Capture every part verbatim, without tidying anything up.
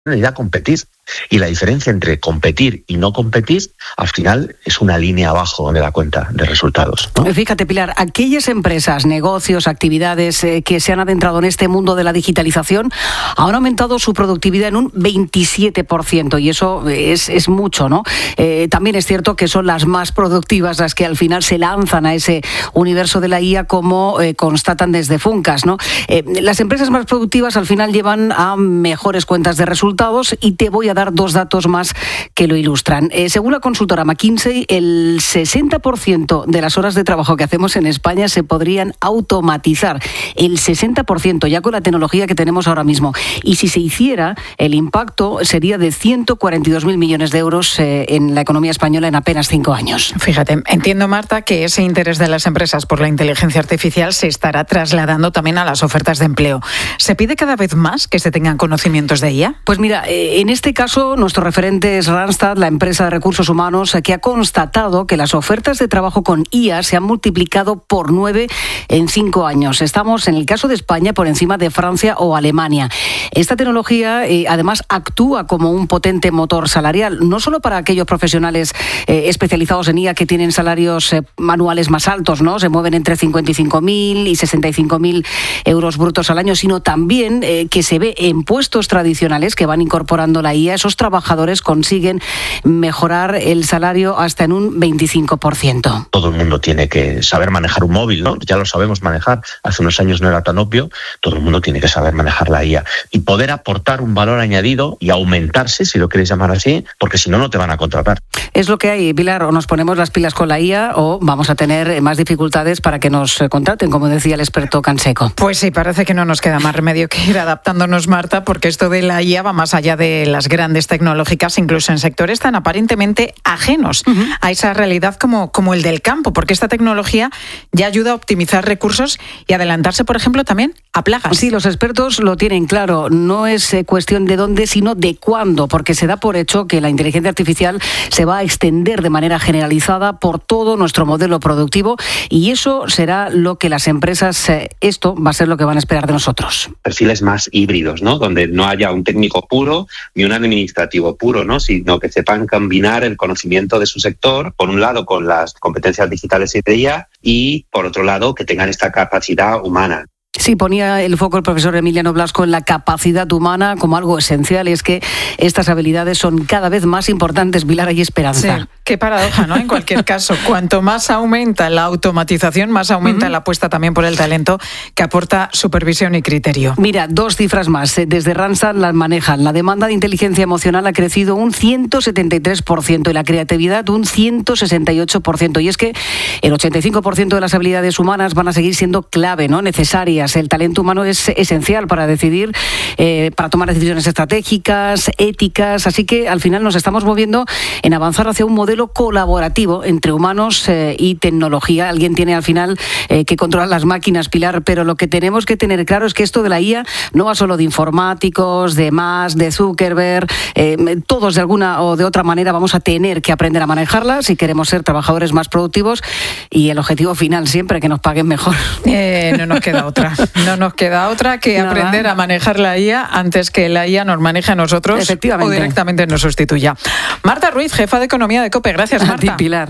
ir a competir. Y la diferencia entre competir y no competir, al final, es una línea abajo donde da cuenta de resultados, ¿no? Fíjate, Pilar, aquellas empresas, negocios, actividades eh, que se han adentrado en este mundo de la digitalización han aumentado su productividad en un veintisiete por ciento y eso es, es mucho, ¿no? Eh, también es cierto que son las más productivas las que al final se lanzan a ese universo de la I A, como eh, constatan desde Funcas, ¿no? Eh, las empresas más productivas al final llevan a mejores cuentas de resultados y te voy a dar dos datos más que lo ilustran. Eh, según la consultora McKinsey, el sesenta por ciento de las horas de trabajo que hacemos en España se podrían automatizar. El sesenta por ciento ya con la tecnología que tenemos ahora mismo. Y si se hiciera, el impacto sería de ciento cuarenta y dos mil millones de euros eh, en la economía española en apenas cinco años. Fíjate, entiendo, Marta, que ese interés de las empresas por la inteligencia artificial se estará trasladando también a las ofertas de empleo. ¿Se pide cada vez más que se tengan conocimientos de I A? Pues mira, eh, en este caso nuestro referente es Randstad, la empresa de recursos humanos, que ha constatado que las ofertas de trabajo con I A se han multiplicado por nueve en cinco años. Estamos, en el caso de España, por encima de Francia o Alemania. Esta tecnología, eh, además, actúa como un potente motor salarial, no solo para aquellos profesionales eh, especializados en I A que tienen salarios eh, anuales más altos, ¿no? Se mueven entre cincuenta y cinco mil y sesenta y cinco mil euros brutos al año, sino también eh, que se ve en puestos tradicionales que van incorporando la I A. Esos trabajadores consiguen mejorar el salario hasta en un veinticinco por ciento. Todo el mundo tiene que saber manejar un móvil, ¿no? Ya lo sabemos manejar. Hace unos años no era tan obvio. Todo el mundo tiene que saber manejar la I A y poder aportar un valor añadido y aumentarse, si lo quieres llamar así, porque si no, no te van a contratar. Es lo que hay, Pilar. O nos ponemos las pilas con la I A o vamos a tener más dificultades para que nos contraten, como decía el experto Canseco. Pues sí, parece que no nos queda más remedio que ir adaptándonos, Marta, porque esto de la I A va más allá de las grandes tecnológicas, incluso en sectores tan aparentemente ajenos uh-huh. a esa realidad como, como el del campo, porque esta tecnología ya ayuda a optimizar recursos y adelantarse, por ejemplo, también a plagas. Sí, los expertos lo tienen claro. No es cuestión de dónde, sino de cuándo, porque se da por hecho que la inteligencia artificial se va a extender de manera generalizada por todo nuestro modelo productivo y eso será lo que las empresas, esto va a ser lo que van a esperar de nosotros. Perfiles más híbridos, ¿no? Donde no haya un técnico puro ni un administrativo puro, ¿no? Sino que sepan combinar el conocimiento de su sector, por un lado con las competencias digitales y de I A, y por otro lado que tengan esta capacidad humana. Sí, ponía el foco el profesor Emiliano Blasco en la capacidad humana como algo esencial, y es que estas habilidades son cada vez más importantes. Pilar, hay esperanza. Sí, qué paradoja, ¿no? En cualquier caso, cuanto más aumenta la automatización, más aumenta uh-huh. la apuesta también por el talento que aporta supervisión y criterio. Mira, dos cifras más. Desde Randstad las manejan. La demanda de inteligencia emocional ha crecido un ciento setenta y tres por ciento y la creatividad un ciento sesenta y ocho por ciento. Y es que el ochenta y cinco por ciento de las habilidades humanas van a seguir siendo clave, ¿no? Necesarias. El talento humano es esencial para decidir, eh, para tomar decisiones estratégicas, éticas, así que al final nos estamos moviendo en avanzar hacia un modelo colaborativo entre humanos eh, y tecnología. Alguien tiene al final eh, que controlar las máquinas, Pilar, pero lo que tenemos que tener claro es que esto de la I A no va solo de informáticos, de Musk, de Zuckerberg, eh, todos de alguna o de otra manera vamos a tener que aprender a manejarla si queremos ser trabajadores más productivos y el objetivo final siempre que nos paguen mejor. Eh, no nos queda otra. No nos queda otra que Nada. aprender a manejar la I A antes que la I A nos maneje a nosotros o directamente nos sustituya. Marta Ruiz, jefa de Economía de COPE. Gracias, Marta. A ti, Pilar.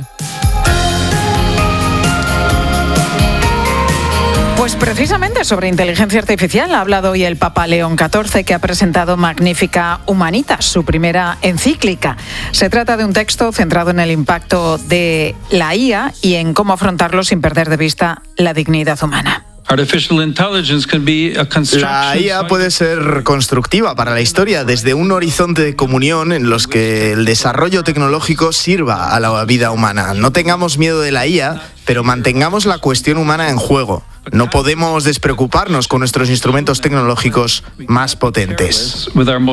Pues precisamente sobre inteligencia artificial ha hablado hoy el Papa León catorce, que ha presentado Magnificat Humanitas, su primera encíclica. Se trata de un texto centrado en el impacto de la I A y en cómo afrontarlo sin perder de vista la dignidad humana. La I A puede ser constructiva para la historia desde un horizonte de comunión en los que el desarrollo tecnológico sirva a la vida humana. No tengamos miedo de la I A, pero mantengamos la cuestión humana en juego. No podemos despreocuparnos con nuestros instrumentos tecnológicos más potentes.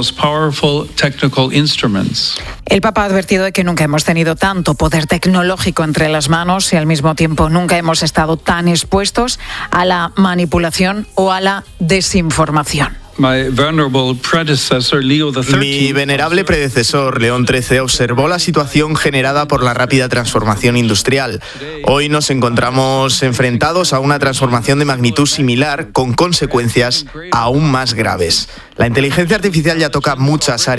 El Papa ha advertido de que nunca hemos tenido tanto poder tecnológico entre las manos y al mismo tiempo nunca hemos estado tan expuestos a la manipulación o a la desinformación. Mi venerable predecesor, León trece, observó la situación generada por la rápida transformación industrial. Hoy nos encontramos enfrentados a una transformación de magnitud similar, con consecuencias aún más graves. La inteligencia artificial ya toca muchas áreas